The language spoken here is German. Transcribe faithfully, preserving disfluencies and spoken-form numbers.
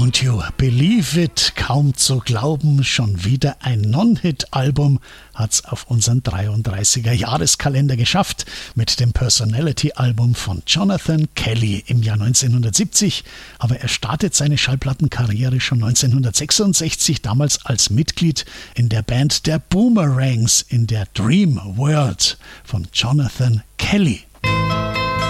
Don't You Believe It? Kaum zu glauben, schon wieder ein Non-Hit-Album hat's auf unseren dreiunddreißiger-Jahreskalender geschafft mit dem Personality-Album von Jonathan Kelly im Jahr neunzehnhundertsiebzig. Aber er startet seine Schallplattenkarriere schon neunzehnhundertsechsundsechzig, damals als Mitglied in der Band der Boomerangs in der Dream World von Jonathan Kelly.